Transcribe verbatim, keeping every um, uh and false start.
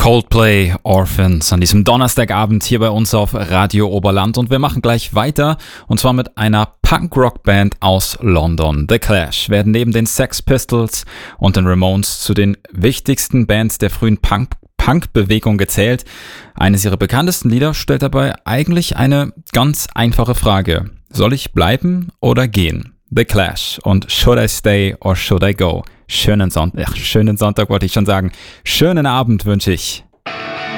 Coldplay, Orphans an diesem Donnerstagabend hier bei uns auf Radio Oberland und wir machen gleich weiter und zwar mit einer Punk-Rock-Band aus London. The Clash werden neben den Sex Pistols und den Ramones zu den wichtigsten Bands der frühen Punk Punk-Bewegung gezählt. Eines ihrer bekanntesten Lieder stellt dabei eigentlich eine ganz einfache Frage. Soll ich bleiben oder gehen? The Clash und Should I Stay or Should I Go? Schönen Sonntag, ach, schönen Sonntag wollte ich schon sagen. Schönen Abend wünsche ich.